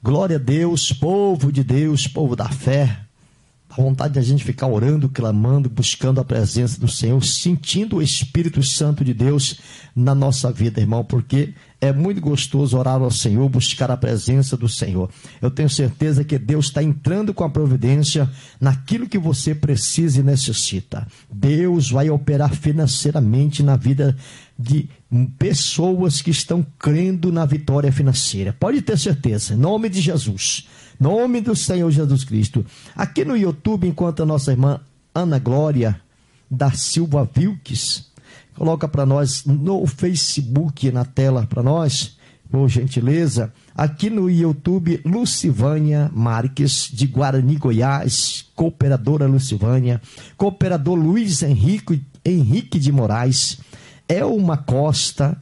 Glória a Deus, povo de Deus, povo da fé. A vontade de a gente ficar orando, clamando, buscando a presença do Senhor, sentindo o Espírito Santo de Deus na nossa vida, irmão, porque é muito gostoso orar ao Senhor, buscar a presença do Senhor. Eu tenho certeza que Deus está entrando com a providência naquilo que você precisa e necessita. Deus vai operar financeiramente na vida de pessoas que estão crendo na vitória financeira. Pode ter certeza, em nome de Jesus. Nome do Senhor Jesus Cristo. Aqui no YouTube, enquanto a nossa irmã Ana Glória da Silva Wilkes coloca para nós no Facebook, na tela para nós, por gentileza. Aqui no YouTube, Lucivânia Marques, de Guarani, Goiás, cooperadora Lucivânia, cooperador Luiz Henrique de Moraes, Elma Costa,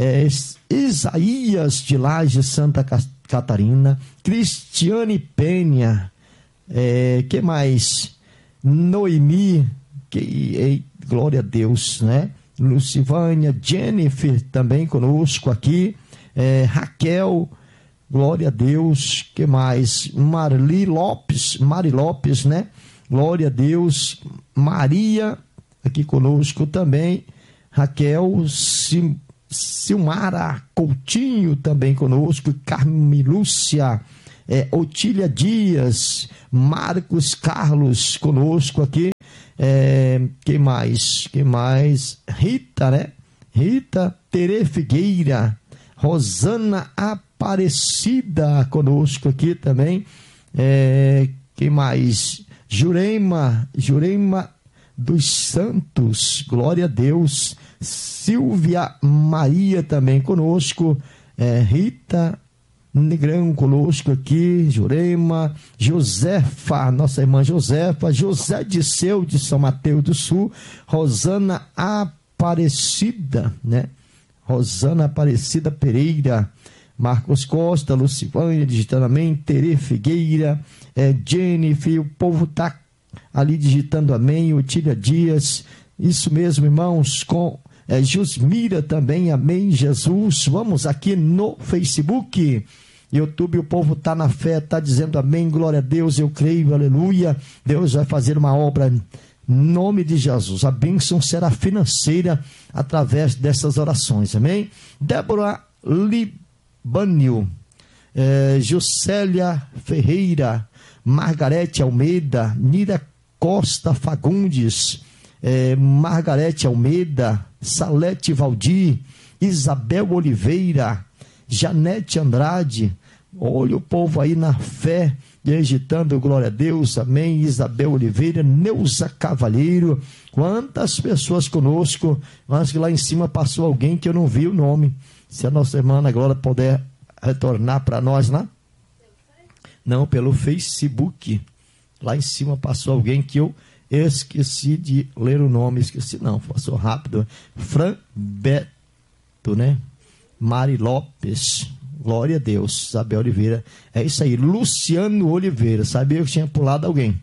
Isaías de Laje, Santa Catarina, Cristiane Penha, que mais? Noemi, glória a Deus, né? Lucivânia, Jennifer também conosco aqui, Raquel, glória a Deus, que mais? Mari Lopes, né? Glória a Deus, Maria aqui conosco também, Raquel, Silmara Coutinho também conosco, Carmelúcia, Otília Dias, Marcos Carlos conosco aqui, quem mais? Rita, né? Rita Tere Figueira, Rosana Aparecida conosco aqui também, quem mais? Jurema dos Santos, glória a Deus, Silvia Maria também conosco, Rita Negrão conosco aqui, Jurema, Josefa, nossa irmã Josefa, José Disseu de São Mateus do Sul, Rosana Aparecida, né? Rosana Aparecida Pereira, Marcos Costa, Lucivânia, digitando amém, Tere Figueira, Jennifer, o povo está ali digitando amém, Otília Dias, isso mesmo, irmãos, com Jusmira também, amém, Jesus. Vamos aqui no Facebook, YouTube, o povo está na fé, está dizendo amém, glória a Deus, eu creio, aleluia. Deus vai fazer uma obra em nome de Jesus. A bênção será financeira através dessas orações, amém. Débora Libânio, Juscelia Ferreira, Margarete Almeida, Nira Costa Fagundes, Margarete Almeida, Salete Valdir, Isabel Oliveira, Janete Andrade. Olha o povo aí na fé, digitando glória a Deus, amém. Isabel Oliveira, Neuza Cavalheiro, quantas pessoas conosco. Mas que lá em cima passou alguém que eu não vi o nome. Se a nossa irmã Ana Glória puder retornar para nós lá. Não, pelo Facebook. Lá em cima passou alguém que eu esqueci de ler o nome. Esqueci não, passou rápido. Fran Beto, né? Mari Lopes. Glória a Deus. Isabel Oliveira. É isso aí. Luciano Oliveira. Sabia que tinha pulado alguém.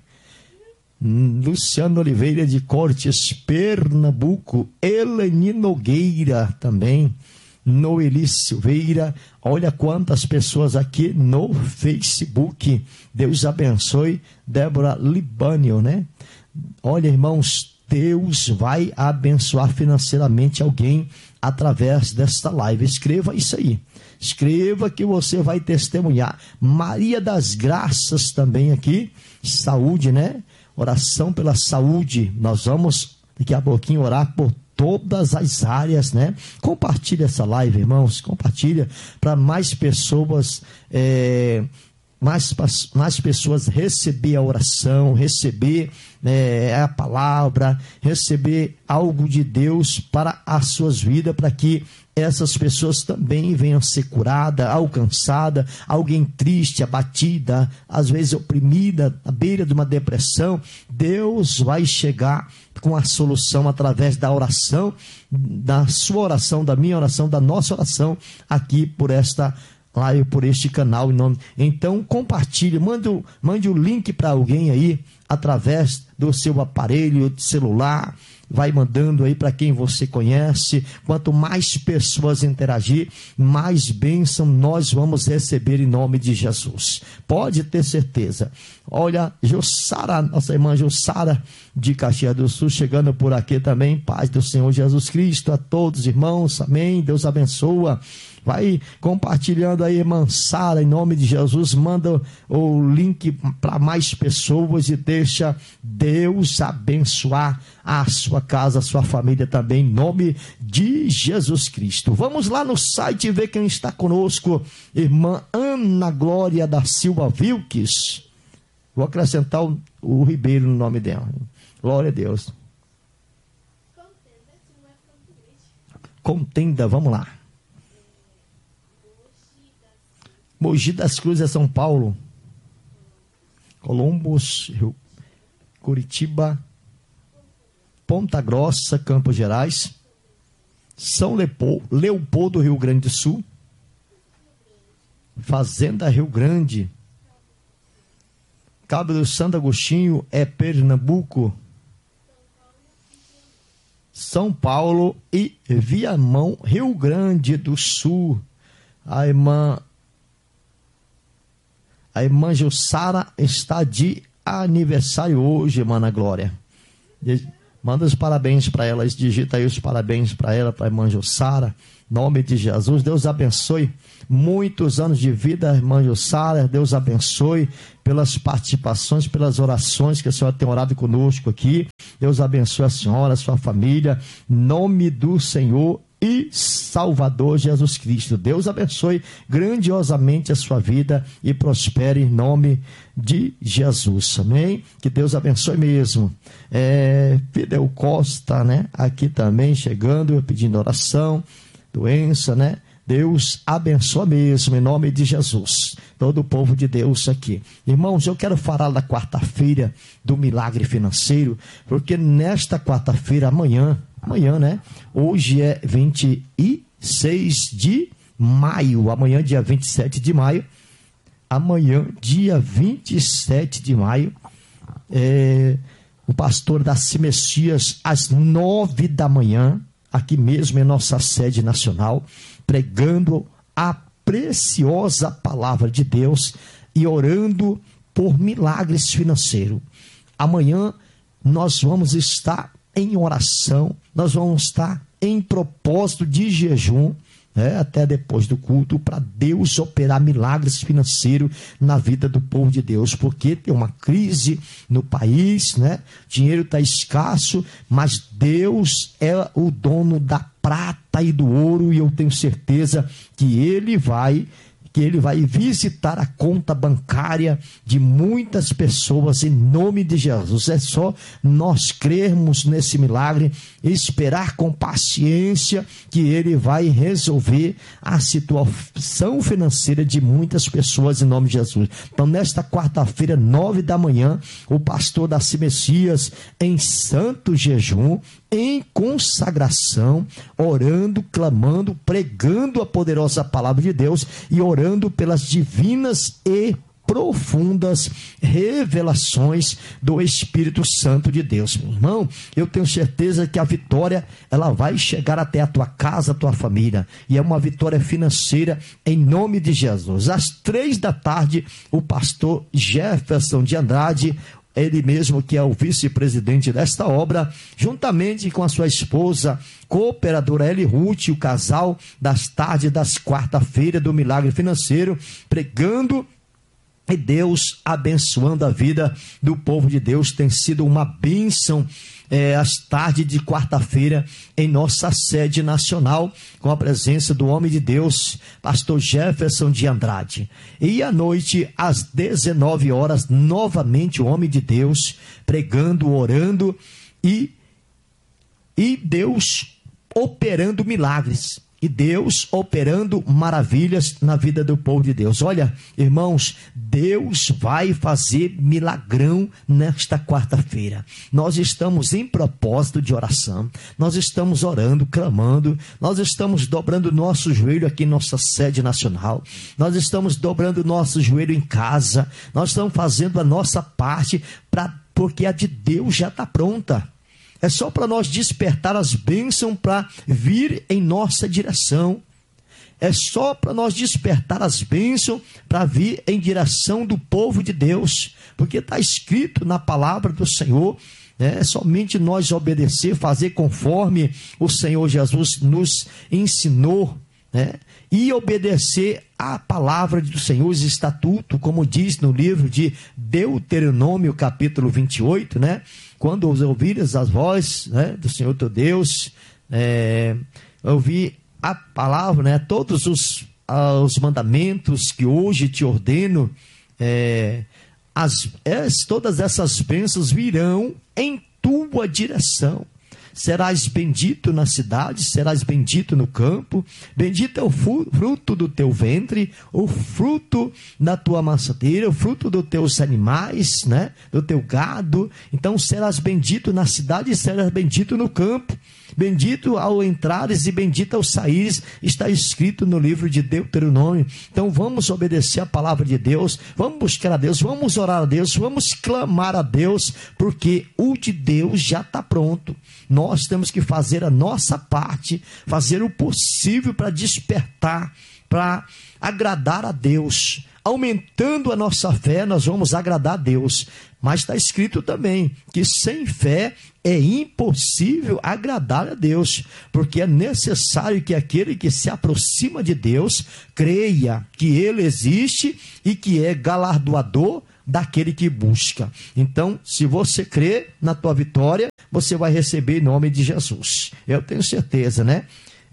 Luciano Oliveira de Cortes, Pernambuco. Eleni Nogueira também. Noeli Silveira, olha quantas pessoas aqui no Facebook. Deus abençoe. Débora Libânio, né? Olha, irmãos, Deus vai abençoar financeiramente alguém através desta live. Escreva isso aí. Escreva que você vai testemunhar. Maria das Graças também aqui. Saúde, né? Oração pela saúde. Nós vamos daqui a pouquinho orar por todas as áreas, né? Compartilha essa live, irmãos, compartilha para mais pessoas, mais pessoas receber a oração, receber a palavra, receber algo de Deus para as suas vidas, para que essas pessoas também venham ser curadas, alcançadas. Alguém triste, abatida, às vezes oprimida, à beira de uma depressão, Deus vai chegar com a solução através da oração, da sua oração, da minha oração, da nossa oração, aqui por esta live, por este canal. Então compartilhe, mande o link para alguém aí, através do seu aparelho celular, vai mandando aí para quem você conhece. Quanto mais pessoas interagir, mais bênção nós vamos receber em nome de Jesus. Pode ter certeza. Olha, Jussara, nossa irmã Jussara de Caxias do Sul, chegando por aqui também. Paz do Senhor Jesus Cristo a todos, irmãos. Amém. Deus abençoa. Vai compartilhando aí, irmã Sara, em nome de Jesus. Manda o link para mais pessoas e deixa Deus abençoar a sua casa, a sua família também, em nome de Jesus Cristo. Vamos lá no site ver quem está conosco. Irmã Ana Glória da Silva Wilkes. Vou acrescentar o Ribeiro no nome dela. Glória a Deus. Contenda, vamos lá. Mogi das Cruzes, São Paulo. Colombos, Curitiba, Ponta Grossa, Campos Gerais. São Leopoldo, Rio Grande do Sul. Fazenda Rio Grande. Cabo do Santo Agostinho é Pernambuco. São Paulo e Viamão, Rio Grande do Sul. A irmã Jussara está de aniversário hoje, irmã Ana Glória. Manda os parabéns para ela, digita aí os parabéns para ela, para a irmã Jussara. Nome de Jesus, Deus abençoe muitos anos de vida, irmã Jussara. Deus abençoe pelas participações, pelas orações que a senhora tem orado conosco aqui. Deus abençoe a senhora, a sua família, nome do Senhor e Salvador Jesus Cristo. Deus abençoe grandiosamente a sua vida e prospere em nome de Jesus, amém? Que Deus abençoe mesmo. Fidel Costa, né? Aqui também chegando, pedindo oração, doença, né? Deus abençoa mesmo, em nome de Jesus. Todo o povo de Deus aqui. Irmãos, eu quero falar da quarta-feira do milagre financeiro, porque nesta quarta-feira, amanhã, né? Hoje é 26 de maio, amanhã dia 27 de maio, amanhã dia 27 de maio, o pastor Daci Messias, às 9 da manhã, aqui mesmo em nossa sede nacional, pregando a preciosa palavra de Deus e orando por milagres financeiros. Amanhã nós vamos estar em oração, nós vamos estar em propósito de jejum, até depois do culto, para Deus operar milagres financeiros na vida do povo de Deus, porque tem uma crise no país, dinheiro está escasso, mas Deus é o dono da prata e do ouro, e eu tenho certeza que Ele vai visitar a conta bancária de muitas pessoas em nome de Jesus. É só nós crermos nesse milagre, esperar com paciência que Ele vai resolver a situação financeira de muitas pessoas em nome de Jesus. Então, nesta quarta-feira, 9 da manhã, o pastor Daci Messias, em santo jejum, em consagração, orando, clamando, pregando a poderosa palavra de Deus e orando pelas divinas e profundas revelações do Espírito Santo de Deus. Meu irmão, eu tenho certeza que a vitória, ela vai chegar até a tua casa, a tua família, e é uma vitória financeira em nome de Jesus. Às 3 da tarde, o pastor Jefferson de Andrade, ele mesmo que é o vice-presidente desta obra, juntamente com a sua esposa, cooperadora Eli Ruth, o casal das tardes das quarta-feira do milagre financeiro, pregando e Deus abençoando a vida do povo de Deus. Tem sido uma bênção as tardes de quarta-feira em nossa sede nacional, com a presença do homem de Deus, pastor Jefferson de Andrade. E à noite, às 19 horas, novamente o homem de Deus pregando, orando e Deus operando milagres. E Deus operando maravilhas na vida do povo de Deus. Olha, irmãos, Deus vai fazer milagrão nesta quarta-feira. Nós estamos em propósito de oração, nós estamos orando, clamando, nós estamos dobrando nosso joelho aqui em nossa sede nacional, nós estamos dobrando nosso joelho em casa, nós estamos fazendo a nossa parte, porque a de Deus já está pronta. É só para nós despertar as bênçãos para vir em nossa direção. É só para nós despertar as bênçãos para vir em direção do povo de Deus. Porque está escrito na palavra do Senhor. É somente nós obedecer, fazer conforme o Senhor Jesus nos ensinou, né? E obedecer a palavra do Senhor, os estatutos, como diz no livro de Deuteronômio, capítulo 28, né? Quando ouvires as vozes, né, do Senhor teu Deus, ouvir a palavra, né, todos os mandamentos que hoje te ordeno, todas essas bênçãos virão em tua direção. Serás bendito na cidade, serás bendito no campo, bendito é o fruto do teu ventre, o fruto da tua maçadeira, o fruto dos teus animais, né? Do teu gado. Então serás bendito na cidade e serás bendito no campo. Bendito ao entrares e bendito ao saíres, está escrito no livro de Deuteronômio. Então vamos obedecer a palavra de Deus, vamos buscar a Deus, vamos orar a Deus, vamos clamar a Deus, porque o de Deus já está pronto. Nós temos que fazer a nossa parte, fazer o possível para despertar, para agradar a Deus. Aumentando a nossa fé, nós vamos agradar a Deus. Mas está escrito também que sem fé é impossível agradar a Deus, porque é necessário que aquele que se aproxima de Deus creia que Ele existe e que é galardoador daquele que busca. Então, se você crê na tua vitória, você vai receber em nome de Jesus. Eu tenho certeza, né?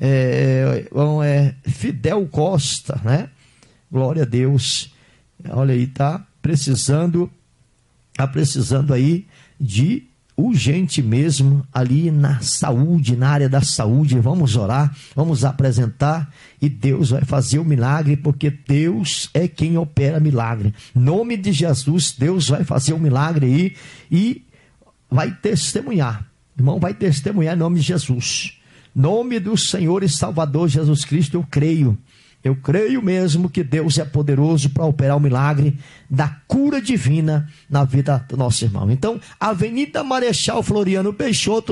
Fidel Costa, né? Glória a Deus. Olha aí, tá precisando aí de urgente mesmo ali na saúde, na área da saúde. Vamos orar, vamos apresentar e Deus vai fazer o milagre, porque Deus é quem opera milagre. Em nome de Jesus, Deus vai fazer o milagre aí e vai testemunhar. Irmão, vai testemunhar em nome de Jesus. Em nome do Senhor e Salvador Jesus Cristo, eu creio. Eu creio mesmo que Deus é poderoso para operar o milagre da cura divina na vida do nosso irmão. Então, Avenida Marechal Floriano Peixoto,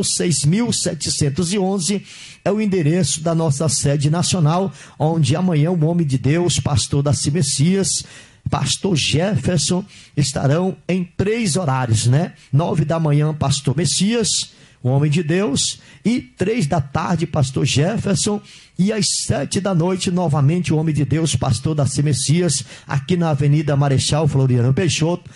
6.711, é o endereço da nossa sede nacional, onde amanhã o homem de Deus, pastor Daci Messias, pastor Jefferson, estarão em 3 horários, né? 9 da manhã, pastor Messias, o homem de Deus, e 3 da tarde, pastor Jefferson, e às 7 da noite, novamente, o homem de Deus, pastor Daci Messias, aqui na Avenida Marechal Floriano Peixoto,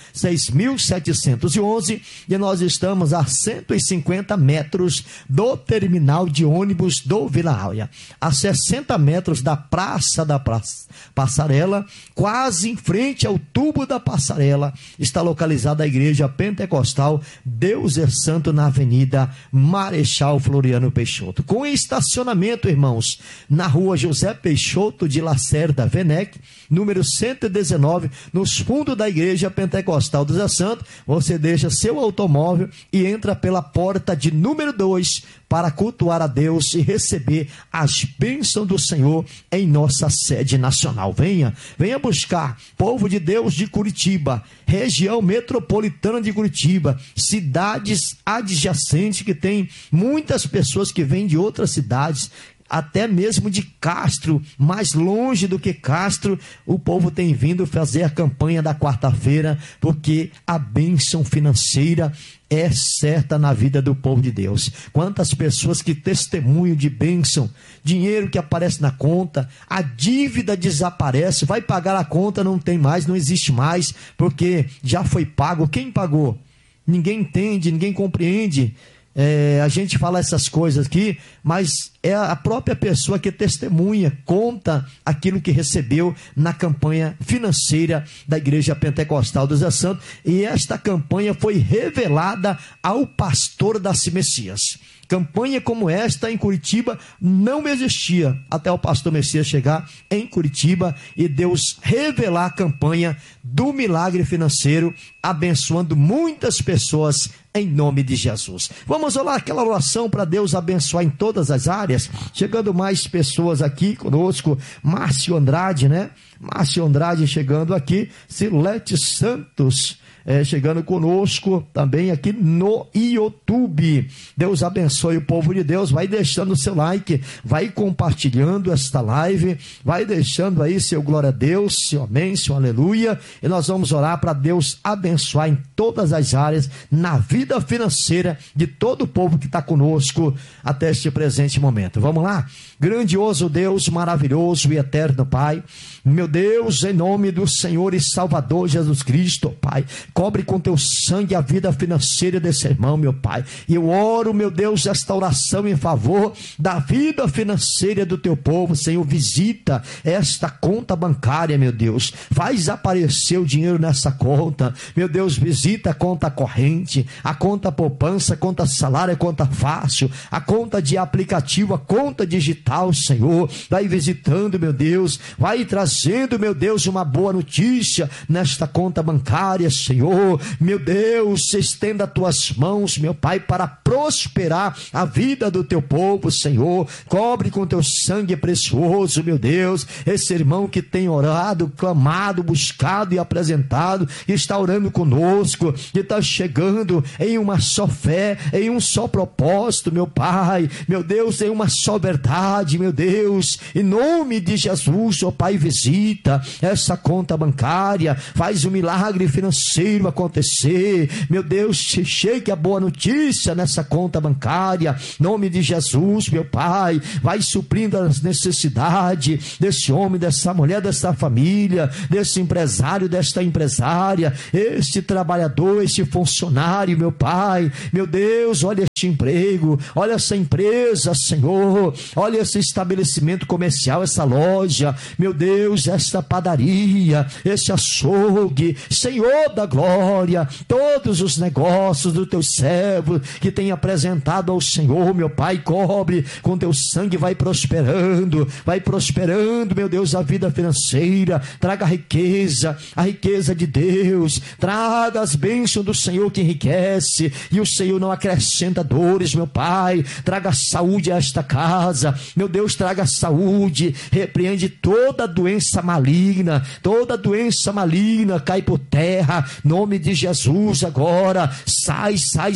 6.711, e nós estamos a 150 metros do terminal de ônibus do Vila Áurea, a 60 metros da Praça da Passarela, quase em frente ao tubo da passarela, está localizada a Igreja Pentecostal Deus é Santo, na Avenida Marechal Floriano Peixoto, com estacionamento, irmãos, na rua José Peixoto de Lacerda Venec, número 119, nos fundos da Igreja Pentecostal Deus é Santo. Você deixa seu automóvel e entra pela porta de número 2 para cultuar a Deus e receber as bênçãos do Senhor em nossa sede nacional. Venha buscar, povo de Deus de Curitiba, região metropolitana de Curitiba, cidades adjacentes que tem muitas pessoas que vêm de outras cidades, até mesmo de Castro, mais longe do que Castro, o povo tem vindo fazer a campanha da quarta-feira, porque a bênção financeira é certa na vida do povo de Deus. Quantas pessoas que testemunham de bênção, dinheiro que aparece na conta, a dívida desaparece, vai pagar a conta, não tem mais, não existe mais, porque já foi pago. Quem pagou? Ninguém entende, ninguém compreende. A gente fala essas coisas aqui, mas é a própria pessoa que testemunha, conta aquilo que recebeu na campanha financeira da Igreja Pentecostal Deus é Santo, e esta campanha foi revelada ao pastor Daci Messias. Campanha como esta em Curitiba não existia até o pastor Messias chegar em Curitiba e Deus revelar a campanha do milagre financeiro, abençoando muitas pessoas em nome de Jesus. Vamos orar aquela oração para Deus abençoar em todas as áreas. Chegando mais pessoas aqui conosco, Márcio Andrade, né? Márcio Andrade chegando aqui, Silete Santos chegando conosco também aqui no YouTube. Deus abençoe o povo de Deus. Vai deixando o seu like, vai compartilhando esta live, vai deixando aí seu glória a Deus, seu amém, seu aleluia, e nós vamos orar para Deus abençoar em todas as áreas, na vida financeira de todo o povo que está conosco até este presente momento. Vamos lá? Grandioso Deus, maravilhoso e eterno Pai, meu Deus, em nome do Senhor e Salvador Jesus Cristo, Pai, cobre com teu sangue a vida financeira desse irmão, meu Pai, e eu oro, meu Deus, esta oração em favor da vida financeira do teu povo. Senhor, visita esta conta bancária, meu Deus, faz aparecer o dinheiro nessa conta, meu Deus, visita a conta corrente, a conta poupança, a conta salário, a conta fácil, a conta de aplicativo, a conta digital, Senhor, vai visitando, meu Deus, vai trazendo, meu Deus, uma boa notícia nesta conta bancária, Senhor, meu Deus, estenda as tuas mãos, meu Pai, para prosperar a vida do teu povo, Senhor, cobre com teu sangue precioso, meu Deus, esse irmão que tem orado, clamado, buscado e apresentado, que está orando conosco, que está chegando em uma só fé, em um só propósito, meu Pai, meu Deus, em uma só verdade, meu Deus, em nome de Jesus, ó Pai, visita essa conta bancária, faz um milagre financeiro acontecer, meu Deus, chegue a boa notícia nessa conta bancária, em nome de Jesus, meu Pai, vai suprindo as necessidades desse homem, dessa mulher, dessa família, desse empresário, desta empresária, este trabalhador, este funcionário, meu Pai, meu Deus, olha este emprego, olha essa empresa, Senhor, olha esse estabelecimento comercial, essa loja, meu Deus, esta padaria, esse açougue, Senhor da glória, todos os negócios do teu servo que tem apresentado ao Senhor, meu Pai, cobre com teu sangue, vai prosperando, meu Deus, a vida financeira, traga a riqueza de Deus, traga as bênçãos do Senhor que enriquece, e o Senhor não acrescenta dores, meu Pai, traga saúde a esta casa, meu Deus, traga saúde, repreende toda doença maligna, cai por terra, nome de Jesus agora, sai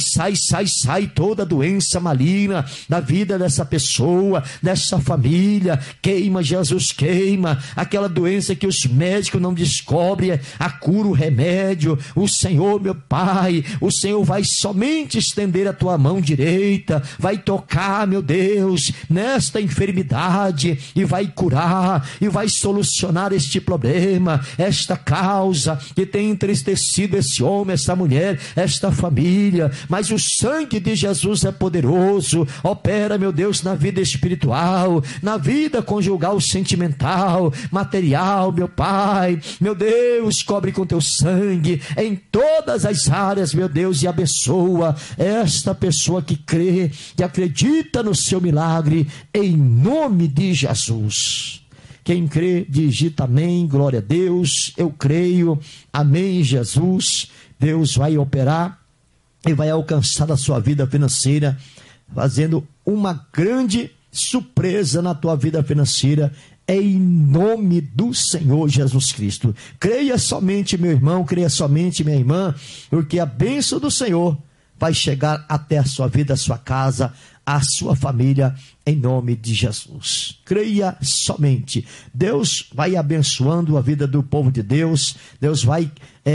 toda doença maligna da vida dessa pessoa, dessa família, queima Jesus, queima aquela doença que os médicos não descobrem a cura, o remédio, o Senhor, meu Pai, o Senhor vai somente estender a tua mão direita, vai tocar, meu Deus, nesta enfermidade, e vai curar, e vai solucionar este problema, esta causa que tem entristecido esse homem, essa mulher, esta família, mas o sangue de Jesus é poderoso, opera, meu Deus, na vida espiritual, na vida conjugal, sentimental, material, meu Pai, meu Deus, cobre com teu sangue em todas as áreas, meu Deus, e abençoa esta pessoa que crê, que acredita no seu milagre, em nome de Jesus. Quem crê, digita amém, glória a Deus, eu creio, amém, Jesus. Deus vai operar e vai alcançar a sua vida financeira, fazendo uma grande surpresa na tua vida financeira, em nome do Senhor Jesus Cristo. Creia somente, meu irmão, creia somente, minha irmã, porque a bênção do Senhor vai chegar até a sua vida, a sua casa, a sua família, em nome de Jesus. Creia somente. Deus vai abençoando a vida do povo de Deus. Deus vai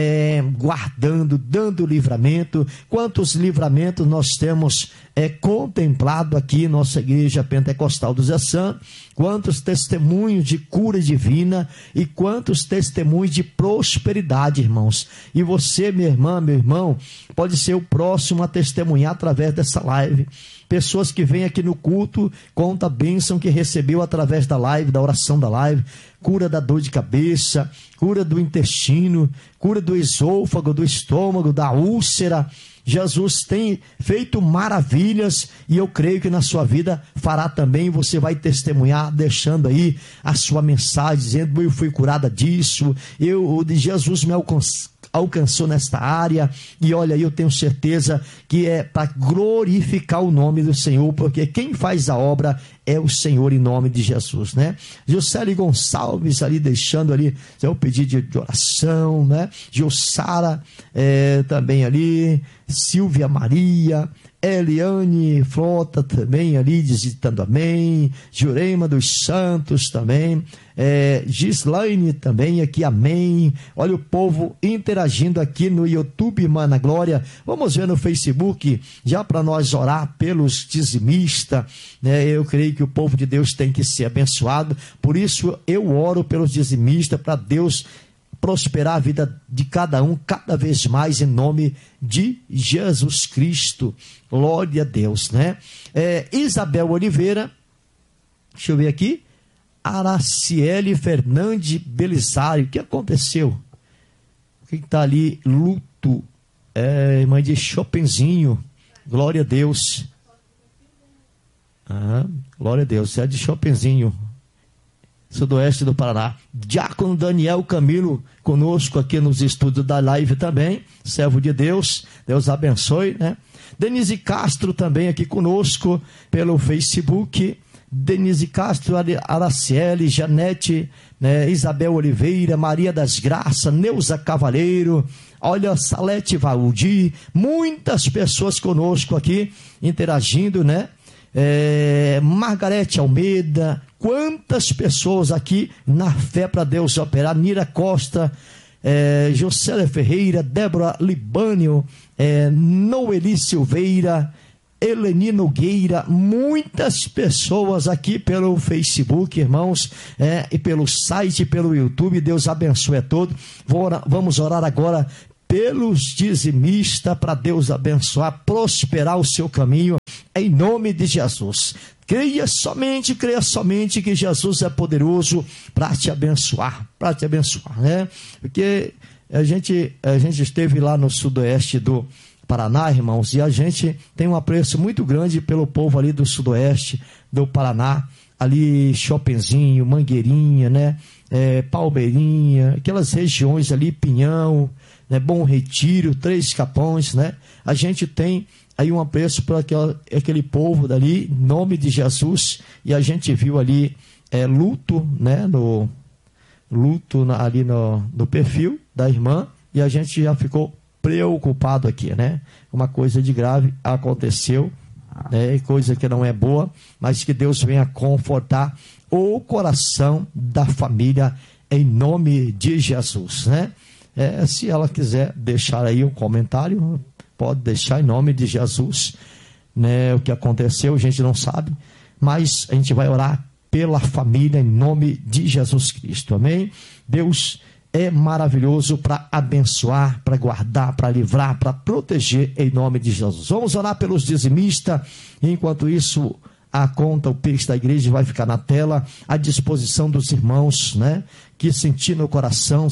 guardando, dando livramento. Quantos livramentos nós temos contemplado aqui em nossa igreja pentecostal do Zé Santo? Quantos testemunhos de cura divina e quantos testemunhos de prosperidade, irmãos. E você, minha irmã, meu irmão, pode ser o próximo a testemunhar através dessa live. Pessoas que vêm aqui no culto, conta a bênção que recebeu através da live, da oração da live, cura da dor de cabeça, cura do intestino, cura do esôfago, do estômago, da úlcera. Jesus tem feito maravilhas e eu creio que na sua vida fará também. Você vai testemunhar, deixando aí a sua mensagem, dizendo: eu fui curada disso, Jesus me alcançou nesta área, e olha, eu tenho certeza que é para glorificar o nome do Senhor, porque quem faz a obra é o Senhor, em nome de Jesus, né? Juscelie Gonçalves ali, deixando ali seu pedido de oração, né? Jussara também ali, Silvia Maria, Eliane Frota também ali, digitando amém. Jurema dos Santos também, Gislaine também aqui, amém. Olha o povo interagindo aqui no YouTube, irmã Ana Glória. Vamos ver no Facebook, já para nós orar pelos dizimistas, né? Eu creio que o povo de Deus tem que ser abençoado, por isso eu oro pelos dizimistas, para Deus prosperar a vida de cada um cada vez mais, em nome de Jesus Cristo. Glória a Deus, né? Isabel Oliveira, deixa eu ver aqui, Araciele Fernandes Belisário, o que aconteceu? Quem está ali? Luto, irmã de Chopinzinho, glória a Deus. Glória a Deus, é de Chopinzinho, sudoeste do Paraná. Diácono Daniel Camilo conosco aqui nos estúdios da live também, servo de Deus, Deus abençoe, né? Denise Castro também aqui conosco pelo Facebook. Denise Castro, Araciele, Janete, né? Isabel Oliveira, Maria das Graças, Neuza Cavaleiro, olha, Salete Valdir, muitas pessoas conosco aqui interagindo, né? Margarete Almeida, quantas pessoas aqui na fé para Deus operar. Nira Costa, Jocélia Ferreira, Débora Libânio, Noeli Silveira, Eleni Nogueira, muitas pessoas aqui pelo Facebook, irmãos, e pelo site, pelo YouTube. Deus abençoe a todos. Vamos orar agora pelos dizimistas, para Deus abençoar, prosperar o seu caminho, em nome de Jesus. Creia somente que Jesus é poderoso para te abençoar, né? Porque a gente esteve lá no sudoeste do Paraná, irmãos, e a gente tem um apreço muito grande pelo povo ali do sudoeste do Paraná, ali Chopinzinho, Mangueirinha, né? Palmeirinha, aquelas regiões ali, Pinhão, né? Bom Retiro, Três Capões, né? A gente tem aí um apreço por aquele povo dali, em nome de Jesus. E a gente viu ali luto, né? Ali no perfil da irmã, e a gente já ficou preocupado aqui, né? Uma coisa de grave aconteceu, né? Coisa que não é boa, mas que Deus venha confortar o coração da família, em nome de Jesus, né? Se ela quiser deixar aí um comentário, pode deixar, em nome de Jesus, né? O que aconteceu a gente não sabe, mas a gente vai orar pela família, em nome de Jesus Cristo, amém? Deus é maravilhoso para abençoar, para guardar, para livrar, para proteger, em nome de Jesus. Vamos orar pelos dizimistas. Enquanto isso, a conta, o Pix da igreja vai ficar na tela, à disposição dos irmãos, né? Que sentir no coração,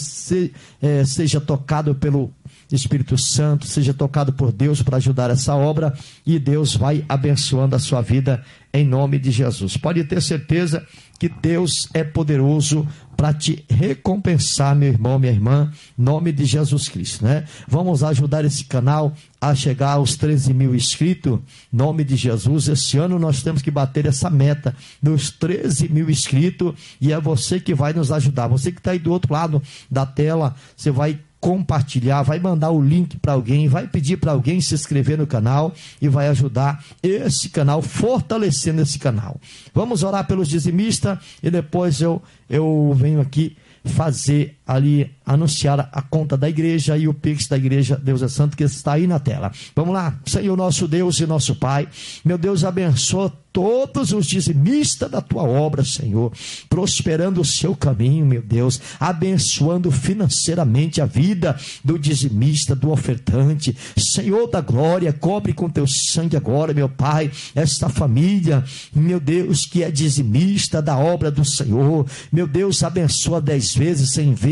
seja tocado pelo Espírito Santo, seja tocado por Deus para ajudar essa obra, e Deus vai abençoando a sua vida, em nome de Jesus. Pode ter certeza que Deus é poderoso para te recompensar, meu irmão, minha irmã, em nome de Jesus Cristo, né? Vamos ajudar esse canal a chegar aos 13 mil inscritos, em nome de Jesus. Esse ano nós temos que bater essa meta dos 13 mil inscritos, e é você que vai nos ajudar. Você que está aí do outro lado da tela, você vai compartilhar, vai mandar o link para alguém, vai pedir para alguém se inscrever no canal, e vai ajudar esse canal, fortalecendo esse canal. Vamos orar pelos dizimistas, e depois eu venho aqui fazer ali, anunciar a conta da igreja e o Pix da igreja Deus é Santo, que está aí na tela. Vamos lá. Senhor nosso Deus e nosso Pai, meu Deus, abençoa todos os dizimistas da tua obra, Senhor, prosperando o seu caminho, meu Deus, abençoando financeiramente a vida do dizimista, do ofertante. Senhor da glória, cobre com teu sangue agora, meu Pai, esta família, meu Deus, que é dizimista da obra do Senhor. Meu Deus, abençoa 10 vezes, 100 vezes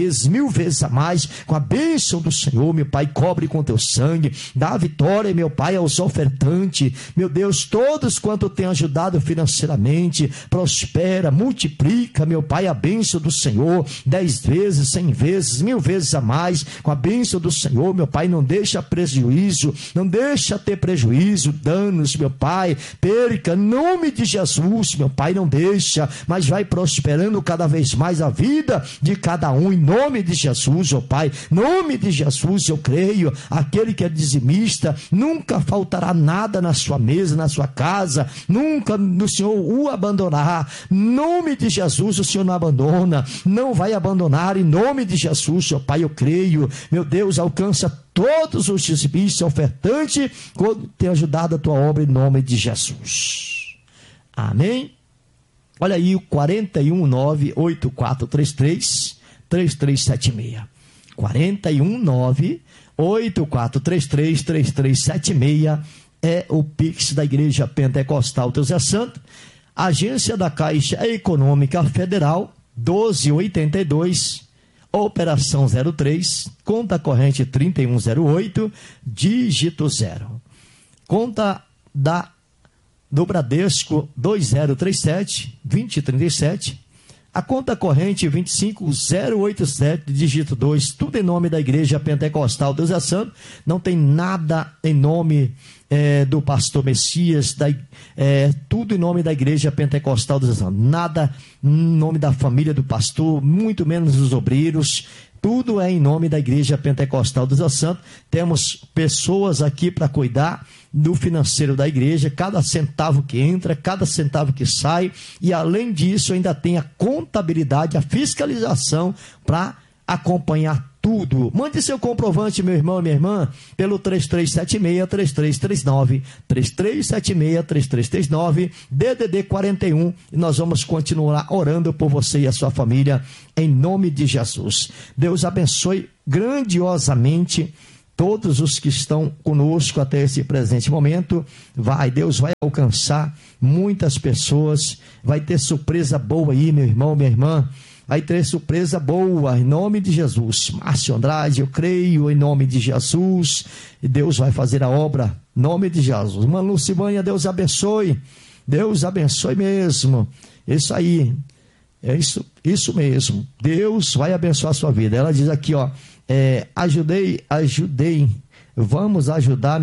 vezes, 1000 vezes a mais, com a bênção do Senhor, meu Pai, cobre com teu sangue, dá vitória, meu Pai, aos ofertantes, meu Deus, todos quanto tem ajudado financeiramente, prospera, multiplica, meu Pai, a bênção do Senhor, 10 vezes, 100 vezes, 1000 vezes a mais, com a bênção do Senhor, meu Pai, não deixa prejuízo, não deixa ter prejuízo, danos, meu Pai, perca, em nome de Jesus, meu Pai, não deixa, mas vai prosperando cada vez mais a vida de cada um, em nome de Jesus, ó Pai, em nome de Jesus, eu creio, aquele que é dizimista, nunca faltará nada na sua mesa, na sua casa, nunca o Senhor o abandonará, em nome de Jesus, o Senhor não abandona, não vai abandonar, em nome de Jesus, ó Pai, eu creio, meu Deus, alcança todos os dizimistas, ofertantes, quando tem ajudado a tua obra, em nome de Jesus, amém? Olha aí o 419-8433-3376, 419-8433-3376 é o Pix da Igreja Pentecostal Deus é Santo, agência da Caixa Econômica Federal, 1282, operação 03, conta corrente 3108, dígito 0. Conta do Bradesco 2037-2037, a conta corrente 25087, dígito 2, tudo em nome da Igreja Pentecostal Deus é Santo, não tem nada em nome do pastor Messias, tudo em nome da Igreja Pentecostal Deus é Santo, nada em nome da família do pastor, muito menos dos obreiros, tudo é em nome da Igreja Pentecostal Deus é Santo. Temos pessoas aqui para cuidar do financeiro da igreja, cada centavo que entra, cada centavo que sai, e além disso ainda tem a contabilidade, a fiscalização para acompanhar tudo. Mande seu comprovante, meu irmão e minha irmã, pelo 3376-3339, 3376-3339, DDD 41, e nós vamos continuar orando por você e a sua família, em nome de Jesus. Deus abençoe grandiosamente todos os que estão conosco até esse presente momento. Deus vai alcançar muitas pessoas, vai ter surpresa boa aí, meu irmão, minha irmã, vai ter surpresa boa, em nome de Jesus. Márcio Andrade, eu creio, em nome de Jesus, e Deus vai fazer a obra, em nome de Jesus. Irmã Lucimânia, Deus abençoe mesmo, isso aí, é isso mesmo, Deus vai abençoar a sua vida. Ela diz aqui, ó, ajudei, vamos ajudar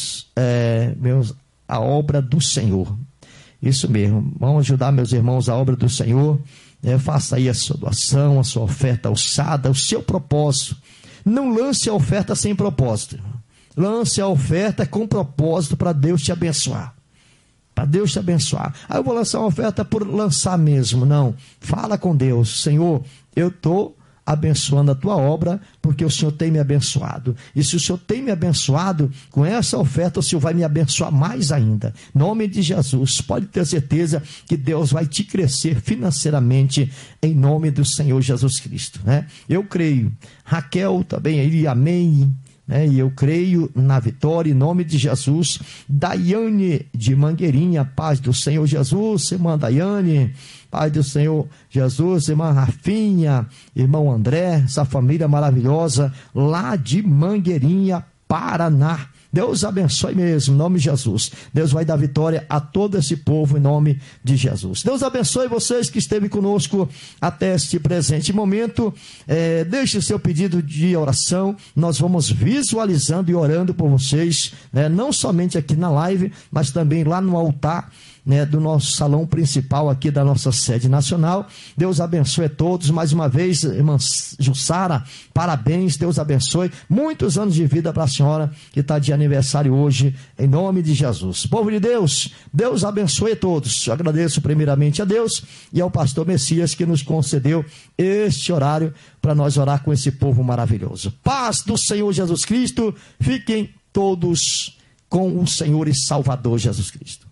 a obra do Senhor, isso mesmo, vamos ajudar meus irmãos a obra do Senhor. Faça aí a sua doação, a sua oferta alçada, o seu propósito. Não lance a oferta sem propósito. Lance a oferta com propósito para Deus te abençoar. Para Deus te abençoar. Eu vou lançar uma oferta por lançar mesmo. Não. Fala com Deus. Senhor, eu estou abençoando a tua obra, porque o Senhor tem me abençoado, e se o Senhor tem me abençoado, com essa oferta o Senhor vai me abençoar mais ainda, em nome de Jesus. Pode ter certeza que Deus vai te crescer financeiramente, em nome do Senhor Jesus Cristo, né? Eu creio. Raquel também aí, amém, e eu creio na vitória, em nome de Jesus. Daiane de Mangueirinha, paz do Senhor Jesus, irmã Daiane, paz do Senhor Jesus, irmã Rafinha, irmão André, essa família maravilhosa lá de Mangueirinha, Paraná. Deus abençoe mesmo, em nome de Jesus. Deus vai dar vitória a todo esse povo, em nome de Jesus. Deus abençoe vocês que esteve conosco até este presente momento. Deixe o seu pedido de oração. Nós vamos visualizando e orando por vocês, não somente aqui na live, mas também lá no altar, do nosso salão principal aqui da nossa sede nacional. Deus abençoe a todos, mais uma vez, irmã Jussara, parabéns, Deus abençoe, muitos anos de vida para a senhora, que está de aniversário hoje, em nome de Jesus. Povo de Deus, Deus abençoe a todos. Eu agradeço primeiramente a Deus e ao pastor Messias, que nos concedeu este horário para nós orar com esse povo maravilhoso. Paz do Senhor Jesus Cristo, fiquem todos com o Senhor e Salvador Jesus Cristo.